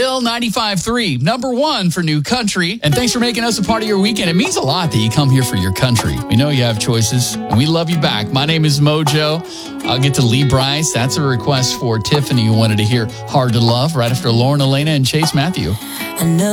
Still 95.3, number one for new country. And thanks for making us a part of your weekend. It means a lot that you come here for your country. We know you have choices, and we love you back. My name is Mojo. I'll get to Lee Bryce. That's a request for Tiffany, who wanted to hear Hard to Love right after Lauren Elena and Chase Matthew.